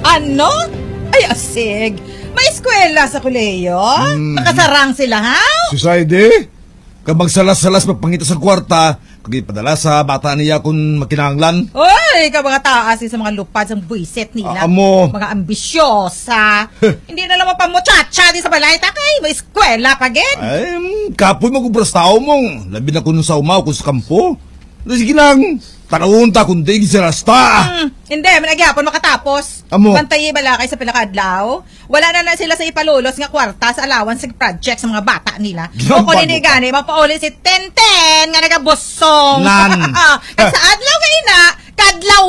Ano? Ay, asig. May eskwela sa kuleyo? Nakasarang sila, ha? Society, kabag salas-salas magpangita sa kwarta, kagi padala sa bata niya kung makinahanglan. Uy, ka mga taas sa mga lupad sa buwiset nila. Amo. Mga ambisyosa. Hindi na lang mapamuchacha di sa balay. Takay, may eskwela pa, gen. Ay, kapoy mo kubras tao mong. Labi na kung sa umaw, kung sa kampo. Sige lang, tanawon ta kung di sa rasta. Hindi, managyapon makatapos. Amo. Bantayi bala kay sa pinakadlaw. Wala na sila sa ipalulos nga kwarta sa allowance ng project sa mga bata nila. O kung hindi gani, mapauli si Tenten nga nagabusong. Nan. At sa adlaw kayo na, kadlaw